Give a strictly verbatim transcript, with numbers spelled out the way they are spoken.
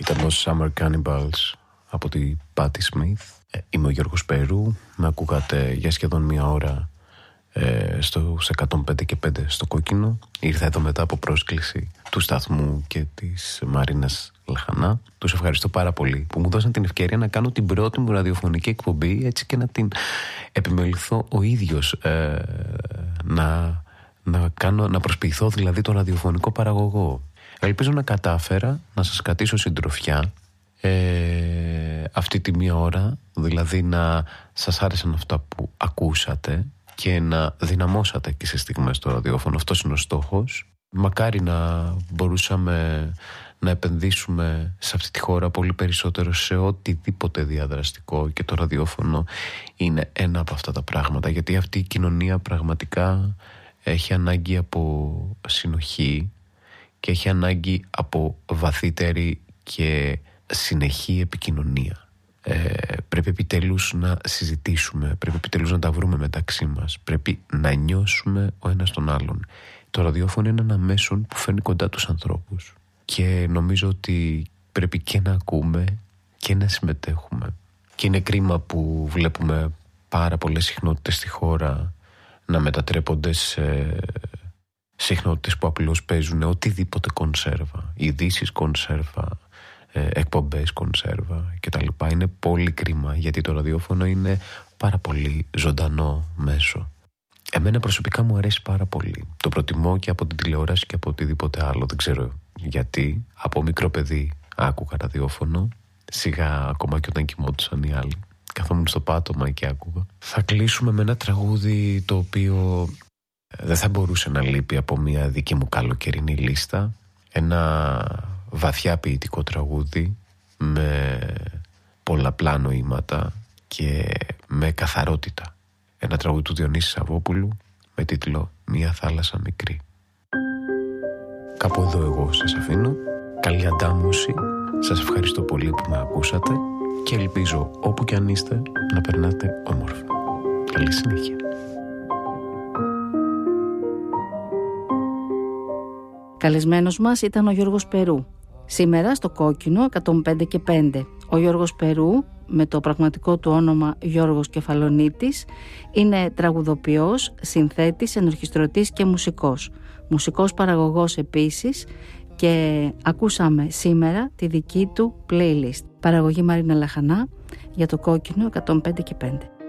Ήταν το Summer Cannibals από τη Patti Smith. Ε, είμαι ο Γιώργος Περού. Με ακούγατε για σχεδόν μία ώρα ε, στο εκατόν πέντε και πέντε στο Κόκκινο. Ήρθα εδώ μετά από πρόσκληση του σταθμού και της Μαρίνας Λαχανά. Τους ευχαριστώ πάρα πολύ που μου δώσαν την ευκαιρία να κάνω την πρώτη μου ραδιοφωνική εκπομπή, έτσι και να την επιμεληθώ ο ίδιος, ε, να, να, κάνω, να προσποιηθώ δηλαδή τον ραδιοφωνικό παραγωγό. Ελπίζω να κατάφερα να σας κρατήσω συντροφιά ε, αυτή τη μία ώρα, δηλαδή να σας άρεσαν αυτά που ακούσατε και να δυναμώσατε και σε στιγμές το ραδιόφωνο. Αυτός είναι ο στόχος. Μακάρι να μπορούσαμε να επενδύσουμε σε αυτή τη χώρα πολύ περισσότερο σε οτιδήποτε διαδραστικό, και το ραδιόφωνο είναι ένα από αυτά τα πράγματα, γιατί αυτή η κοινωνία πραγματικά έχει ανάγκη από συνοχή και έχει ανάγκη από βαθύτερη και συνεχή επικοινωνία. Ε, πρέπει επιτέλους να συζητήσουμε, πρέπει επιτέλους να τα βρούμε μεταξύ μας, πρέπει να νιώσουμε ο ένας τον άλλον. Το ραδιόφωνο είναι ένα μέσον που φέρνει κοντά τους ανθρώπους και νομίζω ότι πρέπει και να ακούμε και να συμμετέχουμε. Και είναι κρίμα που βλέπουμε πάρα πολλές συχνότητες στη χώρα να μετατρέπονται σε συχνότητες που απλώς παίζουν οτιδήποτε κονσέρβα, ειδήσεις κονσέρβα, εκπομπές κονσέρβα κτλ. Είναι πολύ κρίμα, γιατί το ραδιόφωνο είναι πάρα πολύ ζωντανό μέσο. Εμένα προσωπικά μου αρέσει πάρα πολύ. Το προτιμώ και από την τηλεόραση και από οτιδήποτε άλλο. Δεν ξέρω γιατί. Από μικρό παιδί άκουγα ραδιόφωνο. Σιγά, ακόμα και όταν κοιμόντουσαν οι άλλοι, καθόμουν στο πάτωμα και άκουγα. Θα κλείσουμε με ένα τραγούδι το οποίο δεν θα μπορούσε να λείπει από μια δική μου καλοκαιρινή λίστα. Ένα βαθιά ποιητικό τραγούδι με πολλαπλά νοήματα και με καθαρότητα. Ένα τραγούδι του Διονύση Σαββόπουλου με τίτλο «Μια θάλασσα μικρή». Κάπου εδώ εγώ σας αφήνω. Καλή αντάμωση. Σας ευχαριστώ πολύ που με ακούσατε και ελπίζω όπου κι αν είστε να περνάτε όμορφα. Καλή συνέχεια. Καλεσμένος μας ήταν ο Γιώργος Περού. Σήμερα στο Κόκκινο εκατόν πέντε και πέντε. Ο Γιώργος Περού, με το πραγματικό του όνομα Γιώργος Κεφαλονίτης, είναι τραγουδοποιός, συνθέτης, ενορχιστρωτής και μουσικός. Μουσικός παραγωγός επίσης, και ακούσαμε σήμερα τη δική του playlist. Παραγωγή Μαρίνα Λαχανά για το Κόκκινο εκατόν πέντε και πέντε.